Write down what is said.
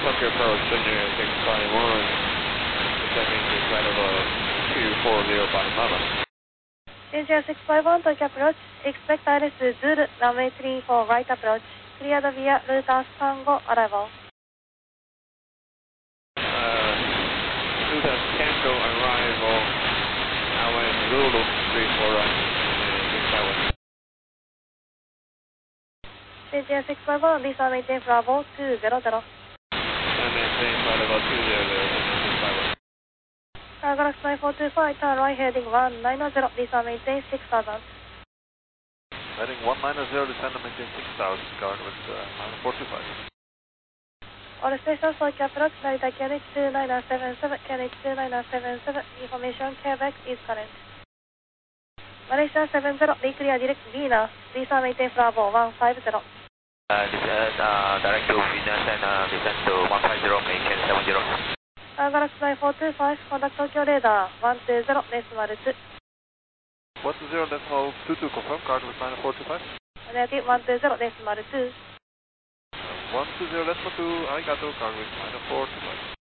Tokyo approach, Linear 651. Descending to flight level 240 by Mama. Linear 651, Tokyo approach. Expect ILS Zulu, runway 34 right approach. Cleared via route Tango arrival. Route Tango arrival. Runway Zulu 34 right. Linear 651, Lisa maintain Bravo 200. And maintain flight level 200. Galaxy 9425, turn right heading 190, Lisa maintain 6000. Heading 190, descend and maintain 6000, guard with 9425. All stations, Tokyo approach, Narita KNH 2977, KNH 2977, information, Quebec is current. Malaysia 70, reclear direct Venus, Lisa maintain Bravo 150. Direct to Venus and descend to 150, maintain 70. Galaxy 9425, contact Tokyo radar 120.2. 120.22, confirm, guard with 9425. Negative 120.2. 120.2, arigato, guard with 9425.